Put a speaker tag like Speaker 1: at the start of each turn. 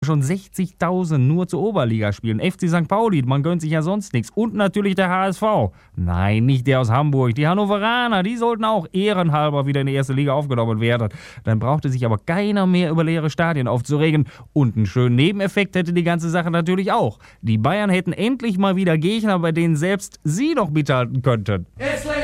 Speaker 1: schon 60.000 nur zur Oberliga spielen. FC St. Pauli, man gönnt sich ja sonst nichts. Und natürlich der HSV. Nein, nicht der aus Hamburg. Die Hannoveraner, die sollten auch ehrenhalber wieder in die erste Liga aufgenommen werden. Dann brauchte sich aber keiner mehr über leere Stadien aufzuregen. Und einen schönen Nebeneffekt hätte die ganze Sache natürlich auch. Die Bayern hätten endlich mal wieder Gegner, bei denen selbst sie noch mithalten könnten.